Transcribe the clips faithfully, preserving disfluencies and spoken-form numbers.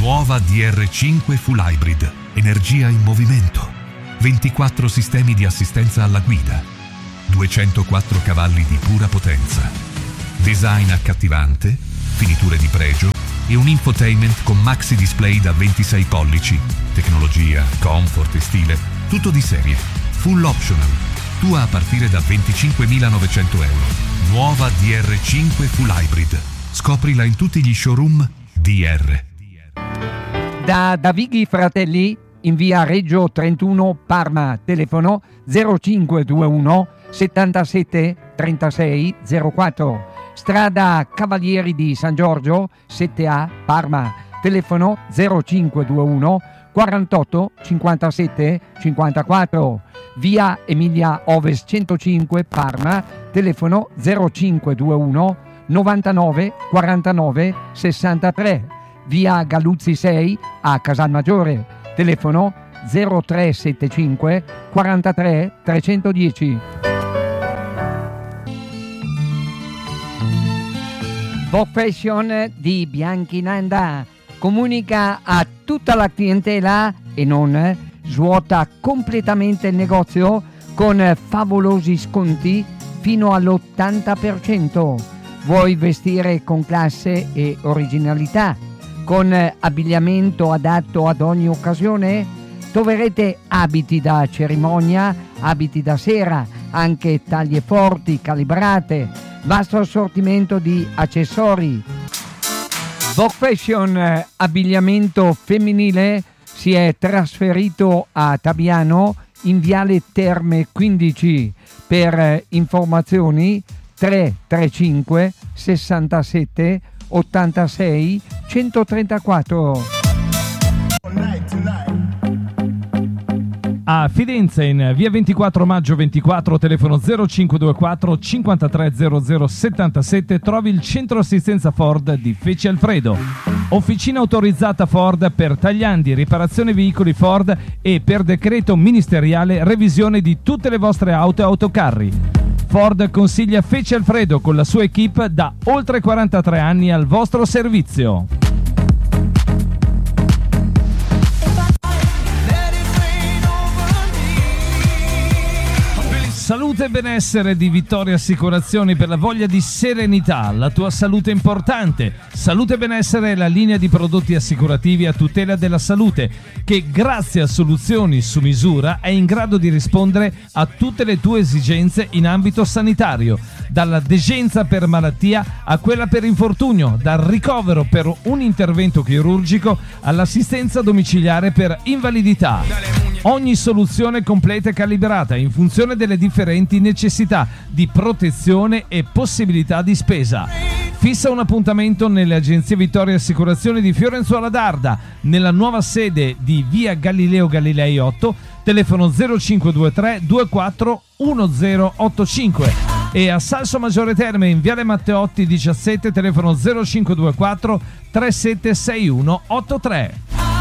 Nuova D R cinque Full Hybrid, energia in movimento, ventiquattro sistemi di assistenza alla guida, duecentoquattro cavalli di pura potenza, design accattivante, finiture di pregio e un infotainment con maxi display da ventisei pollici, tecnologia, comfort e stile, tutto di serie, full optional, tua a partire da venticinquemilanovecento euro. Nuova D R cinque Full Hybrid. Scoprila in tutti gli showroom D R. Da Davighi Fratelli in via Reggio trentuno Parma, telefono zero cinque due uno settantasette trentasei zero quattro, strada Cavalieri di San Giorgio sette A Parma, telefono zero cinque due uno quarantotto cinquantasette cinquantaquattro, via Emilia Ovest centocinque Parma, telefono zero cinque due uno novantanove quarantanove sessantatré, via Galluzzi sei a Casalmaggiore, telefono zero tre sette cinque quarantatré trecentodieci. Vogue Fashion di Bianchinanda comunica a tutta la clientela e non svuota completamente il negozio con favolosi sconti fino all'ottanta per cento. Vuoi vestire con classe e originalità, con abbigliamento adatto ad ogni occasione? Troverete abiti da cerimonia, abiti da sera, anche taglie forti, calibrate, vasto assortimento di accessori. Vogue Fashion abbigliamento femminile si è trasferito a Tabiano in Viale Terme quindici. Per informazioni tre tre cinque sessantasette ottantasei centotrentaquattro. A Fidenza in via ventiquattro maggio ventiquattro, telefono zero cinque due quattro cinquantatré zero zero settantasette, trovi il centro assistenza Ford di Feci Alfredo. Officina autorizzata Ford per tagliandi, riparazione veicoli Ford e per decreto ministeriale revisione di tutte le vostre auto e autocarri. Ford consiglia Feci Alfredo con la sua equipe da oltre quarantatré anni al vostro servizio. Salute e benessere di Vittoria Assicurazioni, per la voglia di serenità, la tua salute è importante. Salute e benessere è la linea di prodotti assicurativi a tutela della salute che, grazie a soluzioni su misura, è in grado di rispondere a tutte le tue esigenze in ambito sanitario, dalla degenza per malattia a quella per infortunio, dal ricovero per un intervento chirurgico all'assistenza domiciliare per invalidità. Ogni soluzione completa e calibrata in funzione delle differenti necessità di protezione e possibilità di spesa. Fissa un appuntamento nelle agenzie Vittoria Assicurazioni di Fiorenzuola d'Arda, nella nuova sede di via Galileo Galilei otto, telefono zero cinque due tre due quattro uno zero otto cinque, e a Salso Maggiore Terme in viale Matteotti diciassette, telefono zero cinque due quattro tre sette sei uno otto tre.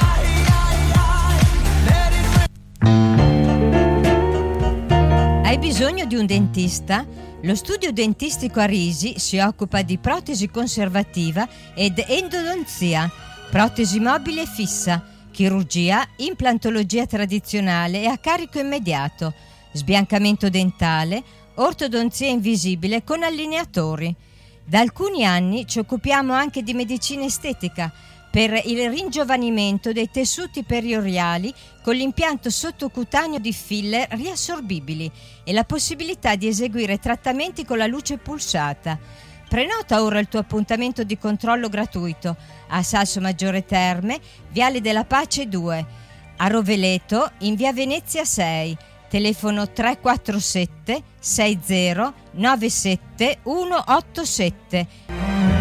Hai bisogno di un dentista? Lo studio dentistico Arisi si occupa di protesi conservativa ed endodonzia, protesi mobile fissa, chirurgia, implantologia tradizionale e a carico immediato, sbiancamento dentale, ortodonzia invisibile con allineatori. Da alcuni anni ci occupiamo anche di medicina estetica, per il ringiovanimento dei tessuti periorali con l'impianto sottocutaneo di filler riassorbibili e la possibilità di eseguire trattamenti con la luce pulsata. Prenota ora il tuo appuntamento di controllo gratuito a Salso Maggiore Terme, Viale della Pace due, a Roveleto in via Venezia sei, telefono tre quattro sette sei zero nove sette uno otto sette.